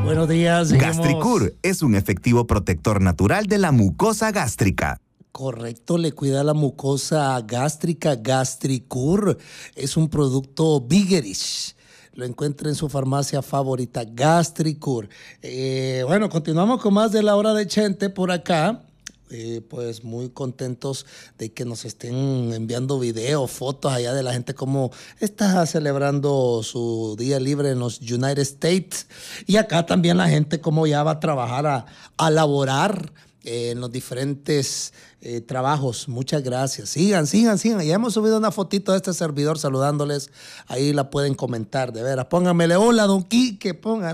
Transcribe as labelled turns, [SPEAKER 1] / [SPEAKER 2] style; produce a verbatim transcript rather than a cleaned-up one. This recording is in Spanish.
[SPEAKER 1] Buenos días. Seguimos.
[SPEAKER 2] Gastricur es un efectivo protector natural de la mucosa gástrica.
[SPEAKER 1] Correcto, le cuida la mucosa gástrica. Gastricur es un producto Vigerish. Lo encuentra en su farmacia favorita, Gastricur. Eh, bueno, continuamos con más de la hora de Chente por acá. Eh, pues muy contentos de que nos estén enviando videos, fotos allá de la gente cómo está celebrando su día libre en los United States, y acá también la gente cómo ya va a trabajar a, a laborar eh, en los diferentes eh, trabajos. Muchas gracias, sigan, sigan, sigan. Ya hemos subido una fotito de este servidor saludándoles, ahí la pueden comentar, de veras, pónganmele hola don Quique, pónganle